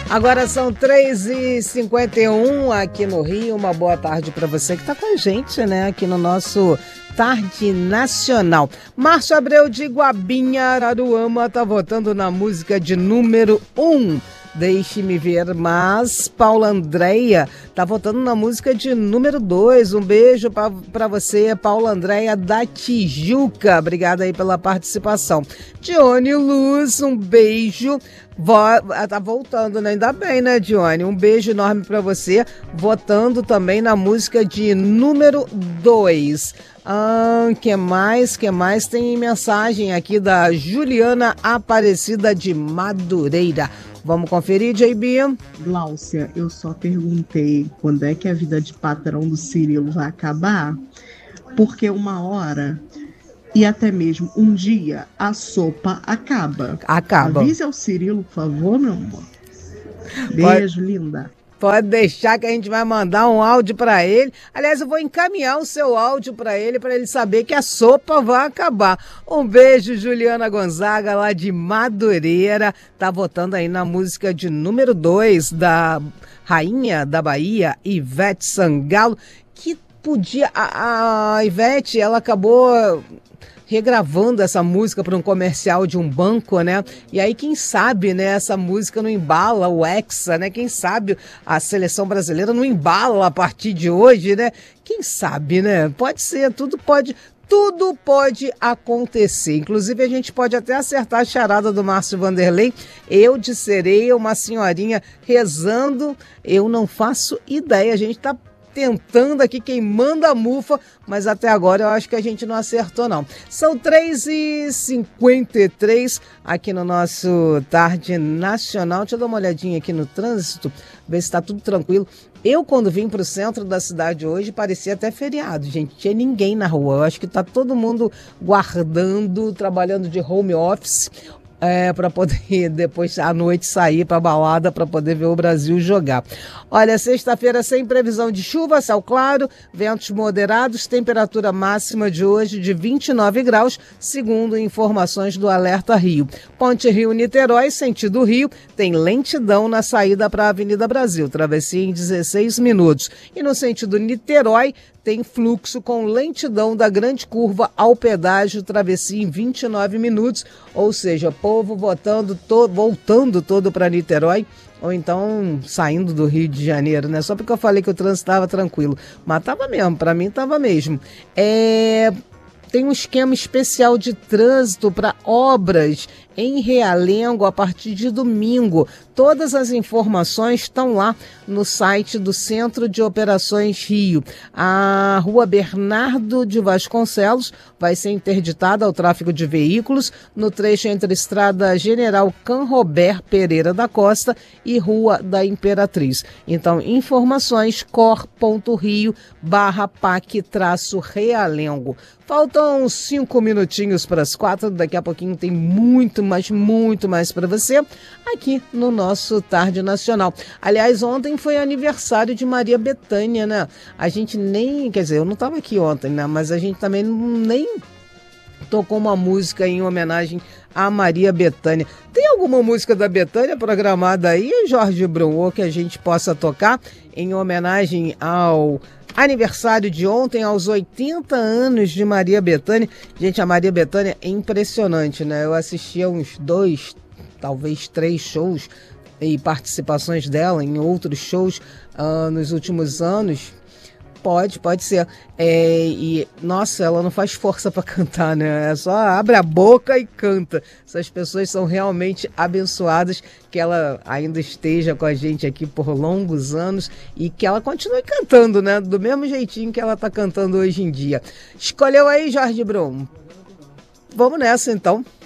Agora são 3h51 aqui no Rio. Uma boa tarde para você que está com a gente, né? Aqui no nosso Tarde Nacional. Márcio Abreu de Guabinha, Araruama, está votando na música de número 1. Deixe-me ver, mas Paula Andréia tá votando na música de número 2. Um beijo para você, Paula Andréia da Tijuca. Obrigada aí pela participação. Dione Luz, um beijo. Tá voltando, né? Ainda bem, né, Dione? Um beijo enorme para você. Votando também na música de número 2. Que mais? Tem mensagem aqui da Juliana Aparecida de Madureira. Vamos conferir, JB? Gláucia, eu só perguntei quando é que a vida de patrão do Cirilo vai acabar, porque uma hora e até mesmo um dia a sopa acaba. Avise ao Cirilo, por favor, meu amor. Beijo, linda. Pode deixar que a gente vai mandar um áudio para ele. Aliás, eu vou encaminhar o seu áudio para ele saber que a sopa vai acabar. Um beijo, Juliana Gonzaga, lá de Madureira. Tá votando aí na música de número 2 da Rainha da Bahia, Ivete Sangalo, que podia... A Ivete, ela acabou regravando essa música para um comercial de um banco, né? E aí, quem sabe, né, essa música não embala o Hexa, né? Quem sabe a seleção brasileira não embala a partir de hoje, né? Quem sabe, né? Pode ser, tudo pode acontecer. Inclusive, a gente pode até acertar a charada do Márcio Vanderlei. Eu disserei uma senhorinha rezando. Eu não faço ideia. A gente tá tentando aqui, queimando a mufa, mas até agora eu acho que a gente não acertou, não. São 3h53 aqui no nosso Tarde Nacional. Deixa eu dar uma olhadinha aqui no trânsito, ver se está tudo tranquilo. Eu, quando vim para o centro da cidade hoje, parecia até feriado, gente. Tinha ninguém na rua. Eu acho que está todo mundo guardando, trabalhando de home office, para poder depois à noite sair para balada para poder ver o Brasil jogar. Olha, sexta-feira sem previsão de chuva, céu claro, ventos moderados, temperatura máxima de hoje de 29 graus, segundo informações do Alerta Rio. Ponte Rio-Niterói, sentido Rio, tem lentidão na saída para a Avenida Brasil, travessia em 16 minutos. E no sentido Niterói, tem fluxo com lentidão da grande curva ao pedágio, travessia em 29 minutos, ou seja, povo voltando todo para Niterói, ou então saindo do Rio de Janeiro, né? Só porque eu falei que o trânsito estava tranquilo, mas estava mesmo, para mim estava mesmo. Tem um esquema especial de trânsito para obras em Realengo a partir de domingo. Todas as informações estão lá no site do Centro de Operações Rio. A Rua Bernardo de Vasconcelos vai ser interditada ao tráfego de veículos no trecho entre Estrada General Canrobert Pereira da Costa e Rua da Imperatriz. Então, informações cor.rio/PAC-Realengo. Faltam 5 minutinhos para as 4, daqui a pouquinho tem muito mais para você aqui no nosso Tarde Nacional. Aliás, ontem foi aniversário de Maria Bethânia, né? A gente nem, quer dizer, eu não estava aqui ontem, né? Mas a gente também nem tocou uma música em homenagem a Maria Bethânia. Tem alguma música da Bethânia programada aí, Jorge Brum, que a gente possa tocar em homenagem ao aniversário de ontem, aos 80 anos de Maria Bethânia? Gente, a Maria Bethânia é impressionante, né? Eu assisti a uns 2, talvez 3 shows e participações dela em outros shows nos últimos anos. Pode ser. Nossa, ela não faz força para cantar, né? É só abre a boca e canta. Essas pessoas são realmente abençoadas, que ela ainda esteja com a gente aqui por longos anos e que ela continue cantando, né? Do mesmo jeitinho que ela tá cantando hoje em dia. Escolheu aí, Jorge Brum? Vamos nessa, então.